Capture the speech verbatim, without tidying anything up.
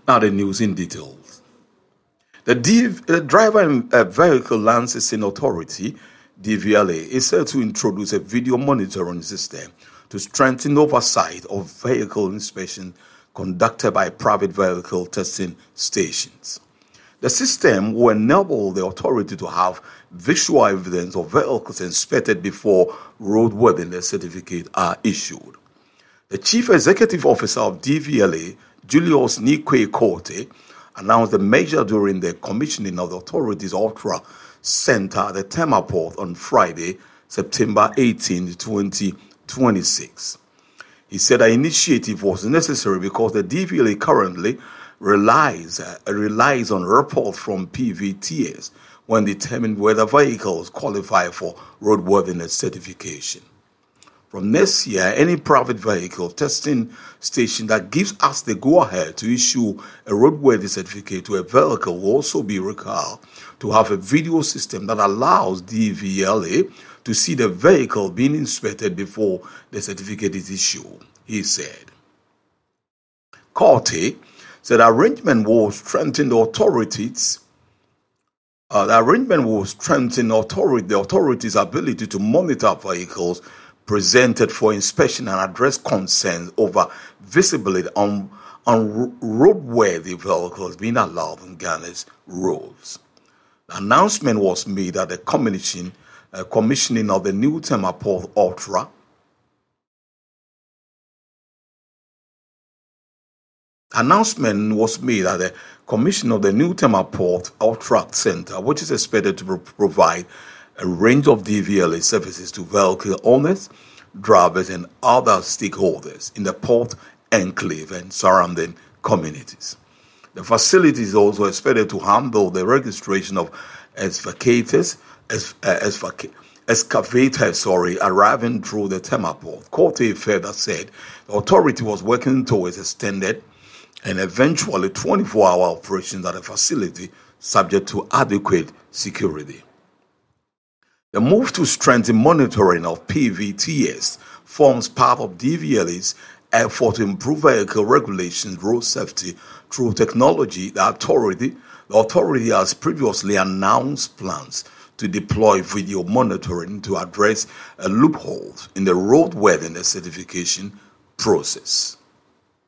Now the news in details. The, D- the Driver and uh, Vehicle Licensing Authority, D V L A, is set to introduce a video monitoring system to strengthen oversight of vehicle inspection conducted by private vehicle testing stations. The system will enable the authority to have visual evidence of vehicles inspected before roadworthiness certificates are issued. The Chief Executive Officer of D V L A, Julius Nikwe Korte, announced the measure during the commissioning of the authority's Ultra Center at the Tema Port on Friday, September eighteenth, twenty twenty-six. He said the initiative was necessary because the D V L A currently relies, uh, relies on reports from P V T S when determining whether vehicles qualify for roadworthiness certification. From next year, any private vehicle testing station that gives us the go-ahead to issue a roadworthy certificate to a vehicle will also be required to have a video system that allows D V L A to see the vehicle being inspected before the certificate is issued, he said. Korte said the arrangement will strengthen the authorities uh, the arrangement will strengthen authority, the authorities' ability to monitor vehicles presented for inspection and address concerns over visibility on, on roadworthy vehicles being allowed in Ghana's roads. The announcement was made at the commission, uh, commissioning of the new Tema Port Ultra Announcement was made at the commission of the new Tema Port Ultra Center, which is expected to pro- provide a range of D V L A services to vehicle owners, drivers, and other stakeholders in the port enclave and surrounding communities. The facility is also expected to handle the registration of excavators, excavators, sorry, arriving through the Tema Port. Korte further said the authority was working towards extended and eventually twenty-four hour operations at the facility subject to adequate security. The move to strengthen monitoring of P V T S forms part of D V L A's effort to improve vehicle regulations, road safety through technology. The authority, the authority has previously announced plans to deploy video monitoring to address a loophole in the roadworthiness certification process.